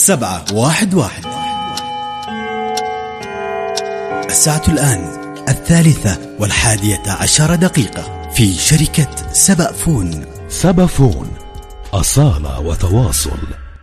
711. الساعة الآن 3:11 في شركة سبأفون. سبأفون، أصالة وتواصل.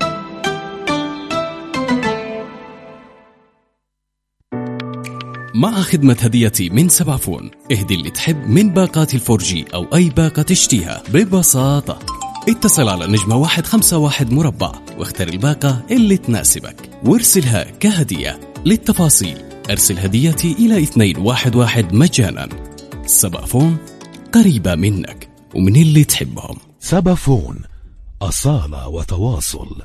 مع خدمة هديتي من سبأفون، اهدي اللي تحب من باقات الفورجي أو أي باقة تشتيها ببساطة. اتصل على نجمة 151 مربع واختر الباقة اللي تناسبك وارسلها كهدية. للتفاصيل ارسل هديتي إلى 211 مجانا. سبأفون، قريبة منك ومن اللي تحبهم. سبأفون، أصالة وتواصل.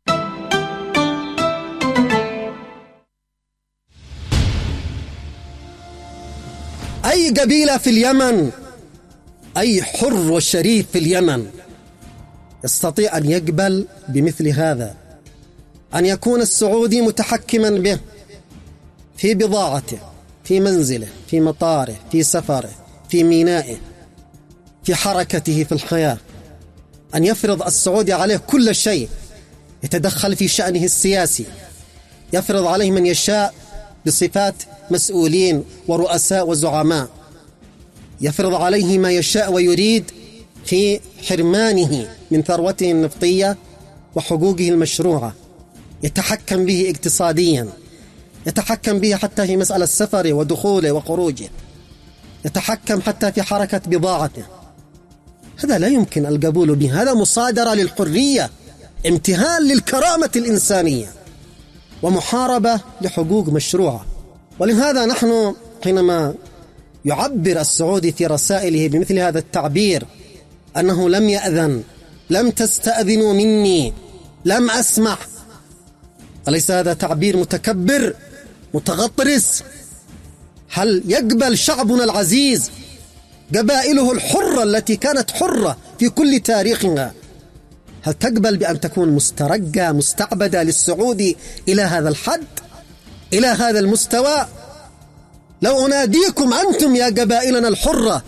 أي قبيلة في اليمن، أي حر وشريف في اليمن يستطيع أن يقبل بمثل هذا، أن يكون السعودي متحكما به في بضاعته، في منزله، في مطاره، في سفره، في مينائه، في حركته في الحياة، أن يفرض السعودي عليه كل شيء، يتدخل في شأنه السياسي، يفرض عليه من يشاء بصفات مسؤولين ورؤساء وزعماء، يفرض عليه ما يشاء ويريد في حرمانه من ثروته النفطية وحقوقه المشروعة، يتحكم به اقتصاديا، يتحكم به حتى في مسألة سفره ودخوله وخروجه، يتحكم حتى في حركة بضاعته. هذا لا يمكن القبول به، هذا مصادرة للحرية، امتهان للكرامة الإنسانية، ومحاربة لحقوق مشروعة. ولهذا نحن حينما يعبر السعودي في رسائله بمثل هذا التعبير أنه لم يأذن، لم تستأذنوا مني، لم أسمح، أليس هذا تعبير متكبر متغطرس؟ هل يقبل شعبنا العزيز، قبائله الحرة التي كانت حرة في كل تاريخها، هل تقبل بأن تكون مسترقة مستعبدة للسعودي إلى هذا الحد، إلى هذا المستوى؟ لو أناديكم أنتم يا قبائلنا الحرة،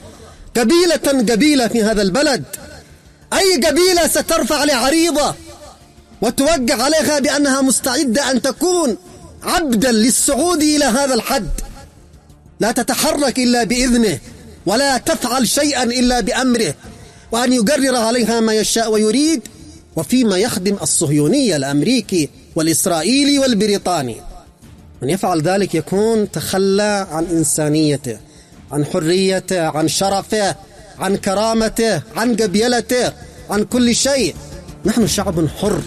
قبيلة في هذا البلد، أي قبيلة سترفع لعريضة وتوقع عليها بأنها مستعدة أن تكون عبدا للسعودي إلى هذا الحد، لا تتحرك إلا بإذنه ولا تفعل شيئا إلا بأمره، وأن يقرر عليها ما يشاء ويريد، وفيما يخدم الصهيونية الأمريكي والإسرائيلي والبريطاني. من يفعل ذلك يكون تخلى عن إنسانيته، عن حريته، عن شرفه، عن كرامته، عن قبيلته، عن كل شيء. نحن شعب حر.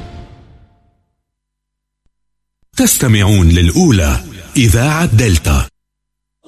تستمعون للأولى إذاعة دلتا.